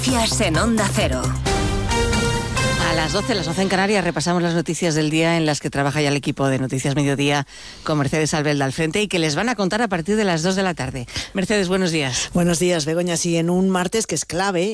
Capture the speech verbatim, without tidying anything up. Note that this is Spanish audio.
Noticias en Onda Cero. A las doce, las doce en Canarias, repasamos las noticias del día en las que trabaja ya el equipo de Noticias Mediodía con Mercedes Albelda al frente y que les van a contar a partir de las dos de la tarde. Mercedes, buenos días. Buenos días, Begoña. Sí, en un martes que es clave